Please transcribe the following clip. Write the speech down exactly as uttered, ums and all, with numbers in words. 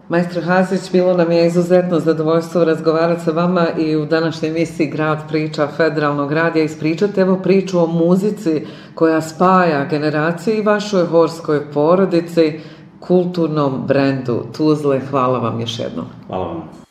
Maestro Hasić, bilo nam je izuzetno zadovoljstvo razgovarati sa vama i u današnjoj emisiji Grad priča Federalnog radija ispričati evo priču o muzici koja spaja generacije i vašoj horskoj porodici, kulturnom brendu Tuzle. Hvala vam još jednom. Hvala vam.